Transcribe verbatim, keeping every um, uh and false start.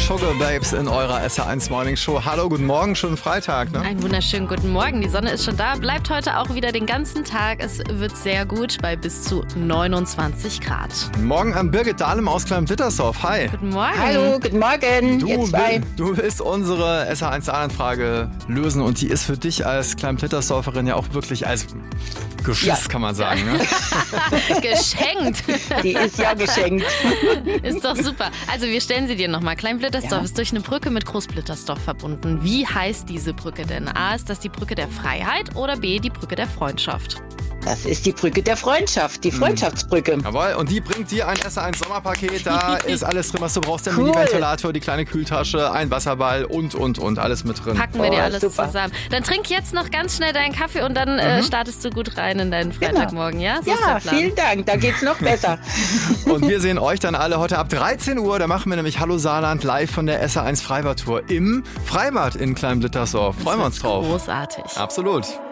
Sugar Babes in eurer S R eins Morning Show. Hallo, guten Morgen, schon Freitag, ne? Einen wunderschönen guten Morgen. Die Sonne ist schon da, bleibt heute auch wieder den ganzen Tag. Es wird sehr gut bei bis zu neunundzwanzig Grad. Morgen an Birgit Dahlem aus Klein-Blittersdorf. Hi. Guten Morgen. Hallo, guten Morgen. Du, ihr zwei. will, du willst unsere S R eins Saarland-Frage lösen und die ist für dich als Klein-Blittersdorferin ja auch wirklich als Geschiss, ja. kann man sagen. Ne? Geschenkt. Die ist ja geschenkt. Ist doch super. Also wir stellen sie dir nochmal. Klein-Blittersdorf ja. ist durch eine Brücke mit Groß-Blittersdorf verbunden. Wie heißt diese Brücke denn? A, ist das die Brücke der Freiheit oder B, die Brücke der Freundschaft? Das ist die Brücke der Freundschaft, die Freundschaftsbrücke. Mhm. Jawohl, und die bringt dir ein S R eins Sommerpaket. Da ist alles drin, was du brauchst. Der Cool. Mini-Ventilator, die kleine Kühltasche, ein Wasserball und, und, und. Alles mit drin. Packen wir Oh, dir alles super. zusammen. Dann trink jetzt noch ganz schnell deinen Kaffee und dann äh, startest du gut rein in deinen Freitagmorgen, ja? So ist Ja, der Plan. vielen Dank. Da geht's noch besser. Und wir sehen euch dann alle heute ab dreizehn Uhr. Da machen wir nämlich Hallo Saarland live von der S R eins Freibad-Tour im Freibad in Klein-Blittersdorf. Freuen wir uns drauf. Großartig. Absolut.